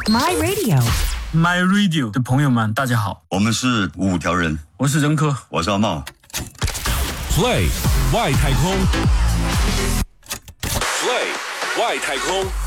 My Radio。My Radio 的朋友们，大家好， 我们是五条人， 我是任科， 我是阿茂。 Play 外太空 ，Play 外太空。